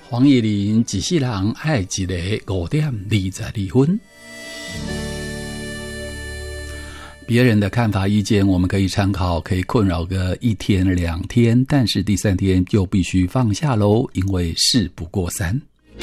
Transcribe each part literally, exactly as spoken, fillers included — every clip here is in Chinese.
黄义玲一世人爱一个五点二十二分。别人的看法意见我们可以参考，可以困扰个一天两天，但是第三天就必须放下咯，因为事不过三。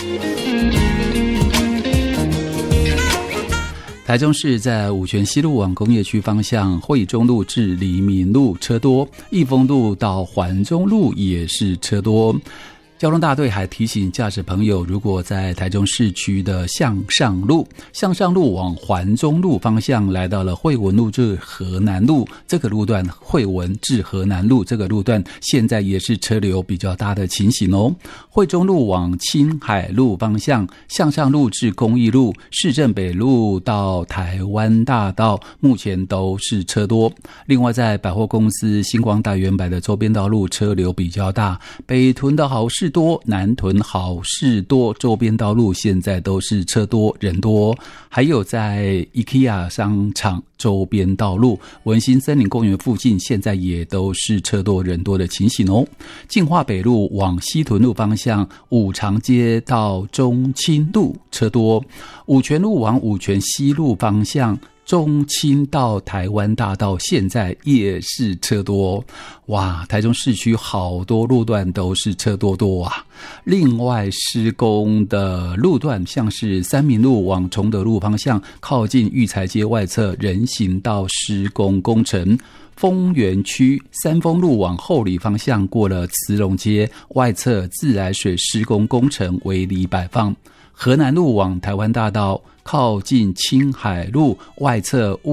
台中市在五权西路往工业区方向，惠中路至黎明路车多，益丰路到环中路也是车多。交通大队还提醒驾驶朋友，如果在台中市区的向上路向上路往环中路方向来到了惠文路至河南路这个路段，惠文至河南路这个路段现在也是车流比较大的情形哦。惠中路往青海路方向，向上路至公益路、市政北路到台湾大道目前都是车多。另外在百货公司星光大圆柏的周边道路车流比较大，北屯的好事多、南屯好事多周边道路现在都是车多人多，还有在 IKEA 商场周边道路、文心森林公园附近现在也都是车多人多的情形哦。进化北路往西屯路方向，五常街到中清路车多，五权路往五权西路方向，中清到台湾大道现在也是车多。哇，台中市区好多路段都是车多多啊。另外施工的路段像是三民路往崇德路方向，靠近育才街外侧人行道施工工程。丰原区三丰路往后里方向，过了慈荣街外侧自来水施工工程围篱摆放。河南路往台湾大道靠近青海路外侧